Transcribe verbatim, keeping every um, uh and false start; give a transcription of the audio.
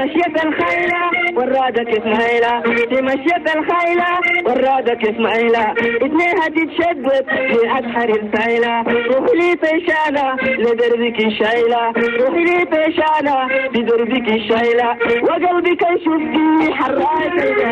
مشيت الخيلة والرادة كيف مهيلة، في مشيت الخيلة والرادة كيف مهيلة، اتنينها تتشدد في أسحر السيلة، روحي لي طيشانة لدربك الشايلة، روحي لي طيشانة لدربك الشايلة، وقلبك يشوفني حراك